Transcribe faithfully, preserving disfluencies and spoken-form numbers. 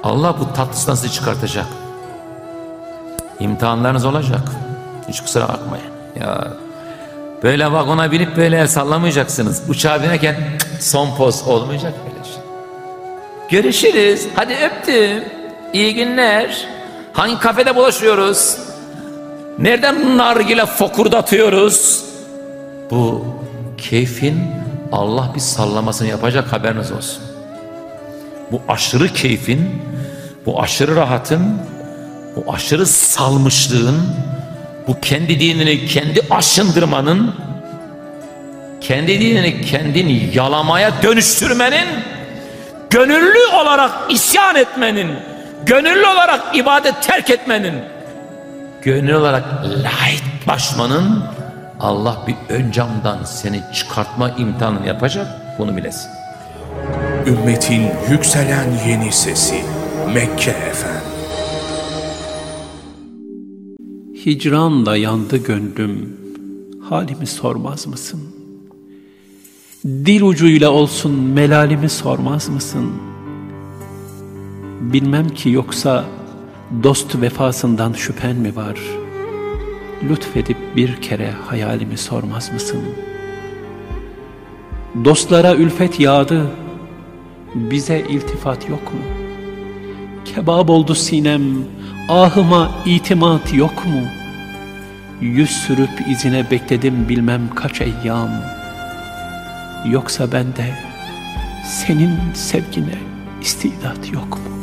Allah bu tatlısından sizi çıkartacak. İmtihanlarınız olacak. Hiç kusura bakmayın. Ya böyle vagona binip böyle el sallamayacaksınız. Uçağa binerken son poz olmayacak böyle şey. Görüşürüz. Hadi öptüm. İyi günler. Hangi kafede bulaşıyoruz? Nereden nargile fokurdatıyoruz? Bu keyfin Allah bir sallamasını yapacak, haberiniz olsun. Bu aşırı keyfin, bu aşırı rahatın, bu aşırı salmışlığın, bu kendi dinini kendi aşındırmanın, kendi dinini kendin yalamaya dönüştürmenin, gönüllü olarak isyan etmenin, gönüllü olarak ibadet terk etmenin, gönüllü olarak laiklaşmanın, Allah bir ön camdan seni çıkartma imtihanını yapacak, bunu bilesin. Ümmetin yükselen yeni sesi Mekke Efendi. Hicranla yandı gönlüm, halimi sormaz mısın? Dil ucuyla olsun melalimi sormaz mısın? Bilmem ki yoksa dost vefasından şüphen mi var? Lütfedip bir kere hayalimi sormaz mısın? Dostlara ülfet yağdı, bize iltifat yok mu? Kebap oldu sinem, ahıma itimat yok mu? Yüz sürüp izine bekledim bilmem kaç eyyam. Yoksa bende senin sevgine istidat yok mu?